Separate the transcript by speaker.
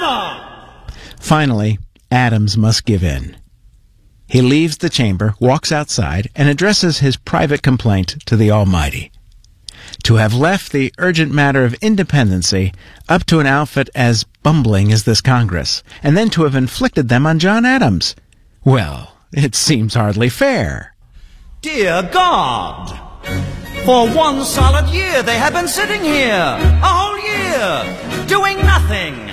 Speaker 1: Never!
Speaker 2: Finally, Adams must give in. He leaves the chamber, walks outside, and addresses his private complaint to the Almighty. To have left the urgent matter of independency up to an outfit as bumbling as this Congress, and then to have inflicted them on John Adams, well, it seems hardly fair.
Speaker 1: Dear God, for 1 solid year they have been sitting here, a whole year, doing nothing.